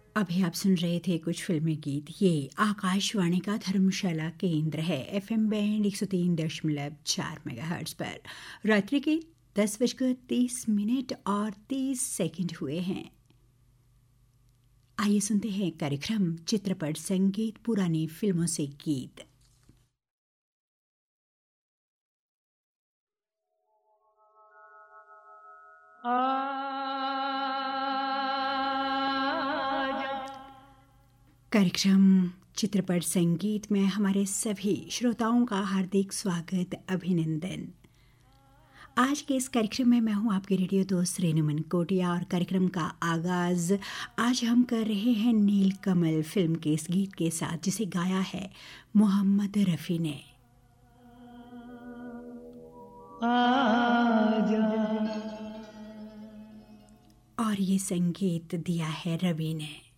अभी आप सुन रहे थे कुछ फिल्मी गीत। ये आकाशवाणी का धर्मशाला केंद्र है। एफएम बैंड 103.4 मेगाहर्ट्ज पर रात्रि के 10:30 और 30 हुए हैं। आइए सुनते हैं कार्यक्रम चित्रपट संगीत, पुरानी फिल्मों से गीत। कार्यक्रम चित्रपट संगीत में हमारे सभी श्रोताओं का हार्दिक स्वागत, अभिनंदन। आज के इस कार्यक्रम में मैं हूं आपकी रेडियो दोस्त रेणु मनकोटिया और कार्यक्रम का आगाज आज हम कर रहे हैं नीलकमल फिल्म के इस गीत के साथ, जिसे गाया है मोहम्मद रफ़ी ने। और ये संगीत दिया है रवि ने।